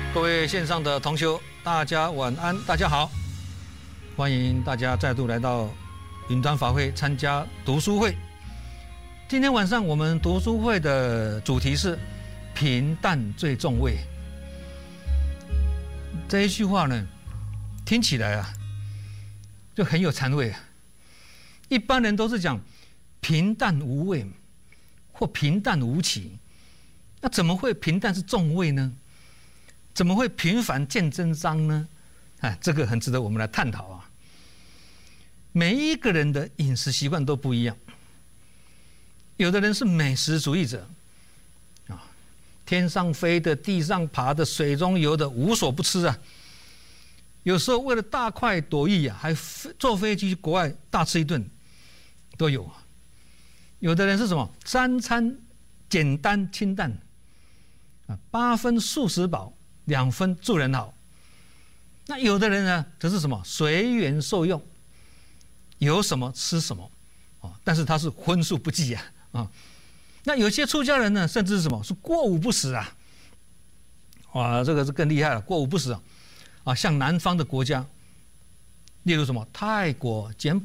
各位线上的同修，大家晚安，大家好，欢迎大家再度来到云端法会参加读书会。今天晚上我们读书会的主题是平淡最重味。这一句话呢，听起来就很有禅味。一般人都是讲平淡无味或平淡无奇，那怎么会平淡是重味呢？怎么会平凡见真章呢？这个很值得我们来探讨啊。每一个人的饮食习惯都不一样，有的人是美食主义者啊，天上飞的、地上爬的、水中游的，无所不吃啊。有时候为了大快朵颐还坐飞机去国外大吃一顿都有啊。有的人是什么？三餐简单清淡8分素食饱，2分助人好。那有的人呢，则是什么？随缘受用，有什么吃什么但是他是荤素不忌啊。那有些出家人呢，甚至是什么？是过午不食啊。哇，这个是更厉害了，过午不食啊。像南方的国家，例如什么泰国、柬